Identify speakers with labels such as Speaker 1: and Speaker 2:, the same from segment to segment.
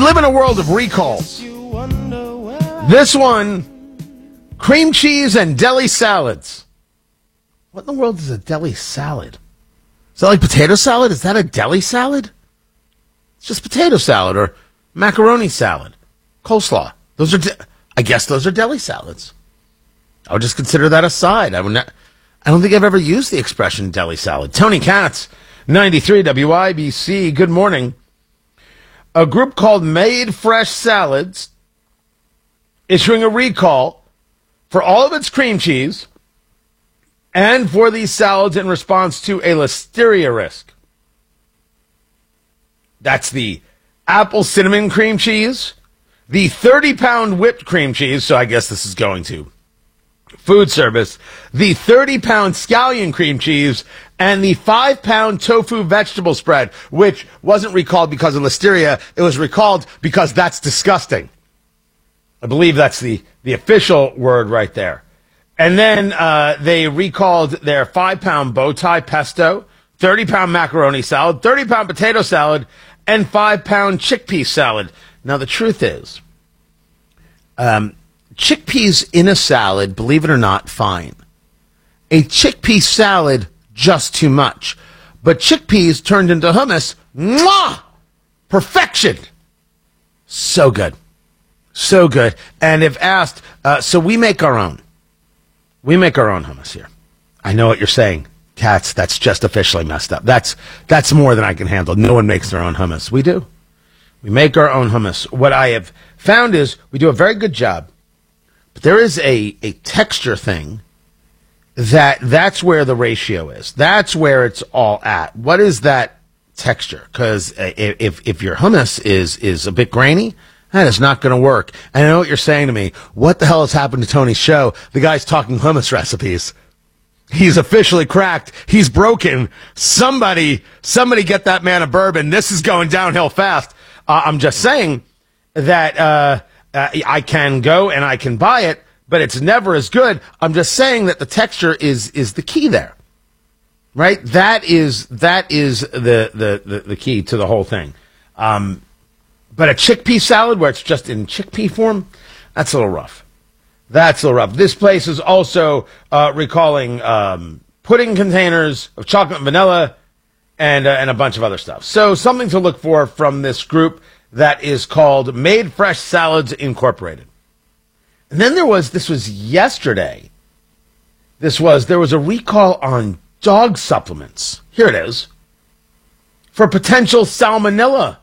Speaker 1: live in a world of recalls. This one, cream cheese and deli salads. What in the world is a deli salad? Is that like potato salad? Is that a deli salad? It's just potato salad or macaroni salad, coleslaw. I guess those are deli salads. I would just consider that a side. I don't think I've ever used the expression deli salad. Tony Katz, 93 WIBC. Good morning. A group called Made Fresh Salads issuing a recall for all of its cream cheese and for these salads in response to a listeria risk. That's the apple cinnamon cream cheese, the 30-pound whipped cream cheese, so I guess this is going to food service, the 30-pound scallion cream cheese, and the 5-pound tofu vegetable spread, which wasn't recalled because of listeria. It was recalled because that's disgusting. I believe that's the official word right there. And then they recalled their 5-pound bow tie pesto, 30-pound macaroni salad, 30-pound potato salad, and 5-pound chickpea salad. Now, the truth is, chickpeas in a salad, believe it or not, fine. A chickpea salad, just too much. But chickpeas turned into hummus, mwah! Perfection! So good. So good. And if asked, so we make our own. We make our own hummus here. I know what you're saying. Cats, that's just officially messed up. That's more than I can handle. No one makes their own hummus. We do. We make our own hummus. What I have found is we do a very good job. But there is a texture thing that's where the ratio is. That's where it's all at. What is that texture? Because if your hummus is a bit grainy, that is not going to work. And I know what you're saying to me. What the hell has happened to Tony's show? The guy's talking hummus recipes. He's officially cracked. He's broken. Somebody get that man a bourbon. This is going downhill fast. I'm just saying that I can go and I can buy it, but it's never as good. I'm just saying that the texture is the key there, right? That is the key to the whole thing. But a chickpea salad where it's just in chickpea form, that's a little rough. That's a little rough. This place is also recalling pudding containers of chocolate and vanilla and a bunch of other stuff. So something to look for from this group that is called Made Fresh Salads Incorporated. And then there was yesterday. There was a recall on dog supplements. Here it is. For potential salmonella.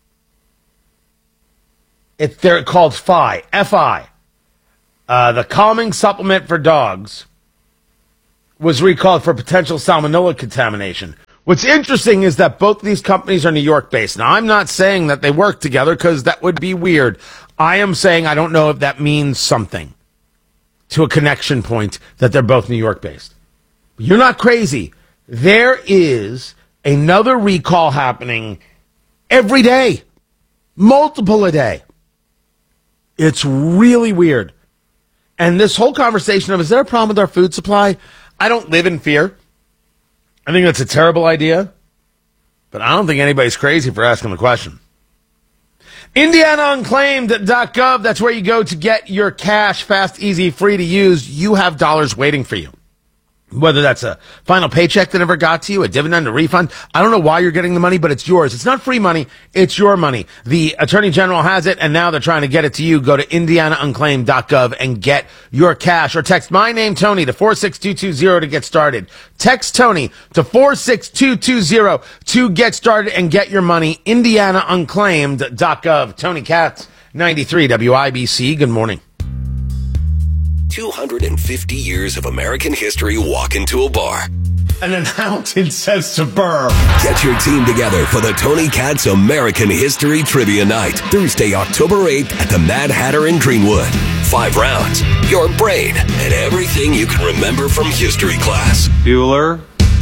Speaker 1: They're called FI, F-I. The calming supplement for dogs was recalled for potential salmonella contamination. What's interesting is that both of these companies are New York-based. Now, I'm not saying that they work together because that would be weird. I am saying I don't know if that means something to a connection point that they're both New York-based. But you're not crazy. There is another recall happening every day, multiple a day. It's really weird. And this whole conversation of, is there a problem with our food supply? I don't live in fear. I think that's a terrible idea. But I don't think anybody's crazy for asking the question. IndianaUnclaimed.gov, that's where you go to get your cash, fast, easy, free to use. You have dollars waiting for you. Whether that's a final paycheck that never got to you, a dividend, a refund. I don't know why you're getting the money, but it's yours. It's not free money. It's your money. The Attorney General has it, and now they're trying to get it to you. Go to IndianaUnclaimed.gov and get your cash. Or text my name, Tony, to 46220 to get started. Text Tony to 46220 to get started and get your money. IndianaUnclaimed.gov. Tony Katz, 93 WIBC. Good morning.
Speaker 2: 250 years of American history walk into a bar.
Speaker 1: And an accountant says to Burr.
Speaker 2: Get your team together for the Tony Katz American History Trivia Night, Thursday, October 8th at the Mad Hatter in Greenwood. 5 rounds, your brain, and everything you can remember from history class.
Speaker 3: Bueller.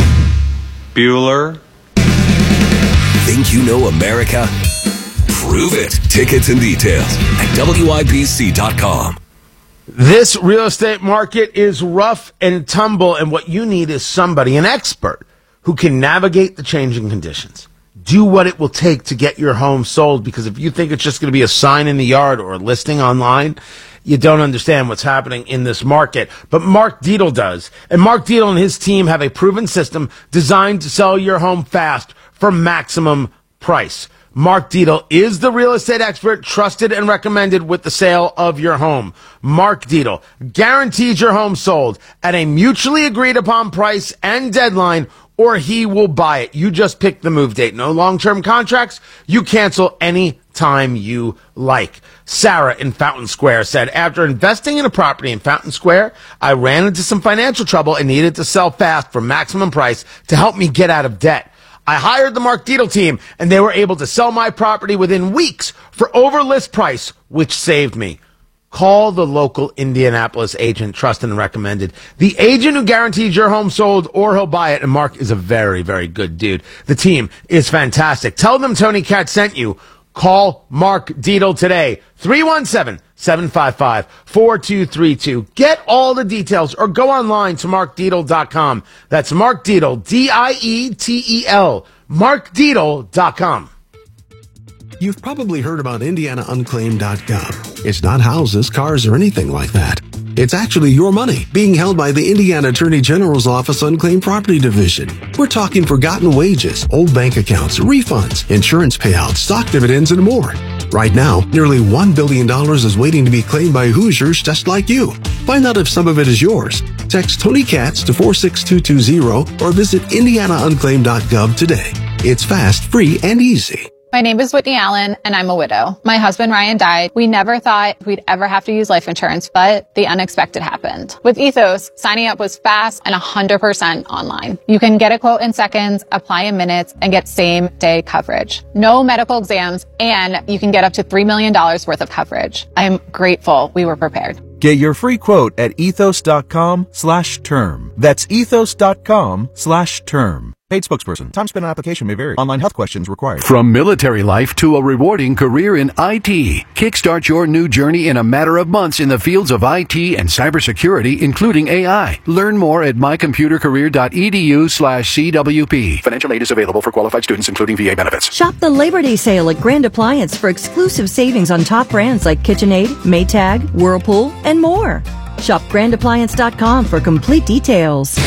Speaker 2: Think you know America? Prove it. Tickets and details at WIBC.com.
Speaker 1: This real estate market is rough and tumble, and what you need is somebody, an expert, who can navigate the changing conditions. do what it will take to get your home sold, because if you think it's just going to be a sign in the yard or a listing online, you don't understand what's happening in this market. But Mark Dietel does. And Mark Dietel and his team have a proven system designed to sell your home fast for maximum price. Mark Dietel is the real estate expert trusted and recommended with the sale of your home. Mark Dietel guarantees your home sold at a mutually agreed upon price and deadline, or he will buy it. You just pick the move date. No long-term contracts. You cancel any time you like. Sarah in Fountain Square said, after investing in a property in Fountain Square, I ran into some financial trouble and needed to sell fast for maximum price to help me get out of debt. I hired the Mark Dietel team, and they were able to sell my property within weeks for over list price, which saved me. Call the local Indianapolis agent, trusted and recommended. The agent who guarantees your home sold, or he'll buy it. And Mark is a very, very good dude. The team is fantastic. Tell them Tony Katz sent you. Call Mark Dietel today. 317-755-4232. Get all the details or go online to markdietel.com. That's Mark Dietel, D-I-E-T-E-L, markdietel.com.
Speaker 3: You've probably heard about IndianaUnclaimed.gov. It's not houses, cars, or anything like that. It's actually your money being held by the Indiana Attorney General's Office Unclaimed Property Division. We're talking forgotten wages, old bank accounts, refunds, insurance payouts, stock dividends, and more. Right now, nearly $1 billion is waiting to be claimed by Hoosiers just like you. Find out if some of it is yours. Text Tony Katz to 46220 or visit IndianaUnclaimed.gov today. It's fast, free, and easy.
Speaker 4: My name is Whitney Allen, and I'm a widow. My husband, Ryan, died. We never thought we'd ever have to use life insurance, but the unexpected happened. With Ethos, signing up was fast and 100% online. You can get a quote in seconds, apply in minutes, and get same-day coverage. No medical exams, and you can get up to $3 million worth of coverage. I am grateful we were prepared.
Speaker 5: Get your free quote at ethos.com/term. That's ethos.com/term. Paid spokesperson. Time spent on application may vary. Online health questions required.
Speaker 6: From military life to a rewarding career in IT, kickstart your new journey in a matter of months in the fields of IT and cybersecurity, including AI. Learn more at mycomputercareer.edu/CWP. Financial aid is available for qualified students, including VA benefits.
Speaker 7: Shop the Labor Day sale at Grand Appliance for exclusive savings on top brands like KitchenAid, Maytag, Whirlpool, and more. Shop grandappliance.com for complete details.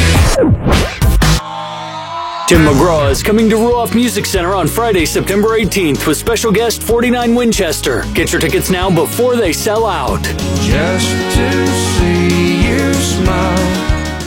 Speaker 8: Tim McGraw is coming to Ruoff Music Center on Friday, September 18th with special guest 49 Winchester. Get your tickets now before they sell out.
Speaker 9: Just to see you smile.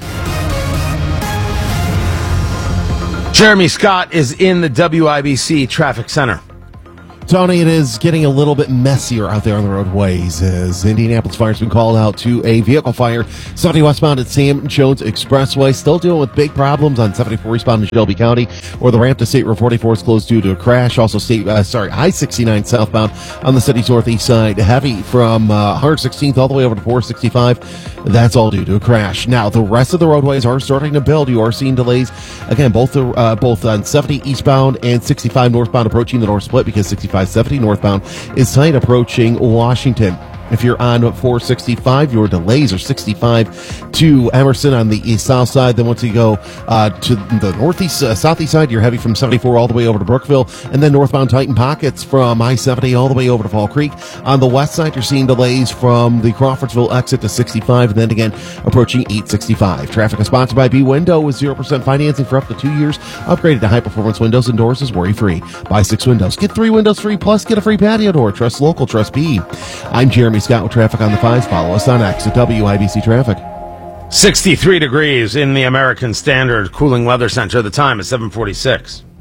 Speaker 1: Jeremy Scott is in the WIBC Traffic Center.
Speaker 10: Tony, it is getting a little bit messier out there on the roadways as Indianapolis Fire's been called out to a vehicle fire 70 westbound at Sam Jones Expressway. Still dealing with big problems on 74 eastbound in Shelby County, or the ramp to State Road 44 is closed due to a crash. Also, I-69 southbound on the city's northeast side, heavy from 116th all the way over to 465. That's all due to a crash. Now, the rest of the roadways are starting to build. You are seeing delays again, both on 70 eastbound and 65 northbound approaching the north split, because 65-70 northbound is tight approaching Washington. If you're on 465, your delays are 65 to Emerson on the east south side. Then once you go to the northeast southeast side, you're heavy from 74 all the way over to Brookville, and then northbound Titan pockets from I-70 all the way over to Fall Creek. On the west side, you're seeing delays from the Crawfordsville exit to 65, and then again approaching 865. Traffic is sponsored by B-Window with 0% financing for up to 2 years. Upgraded to high-performance windows and doors is worry-free. Buy 6 windows, get 3 windows free, plus get a free patio door. Trust local, trust B. I'm Jeremy Scott with traffic on the 5s. Follow us on X at WIBC Traffic.
Speaker 1: 63 degrees in the American Standard Cooling Weather Center. The time is 7:46.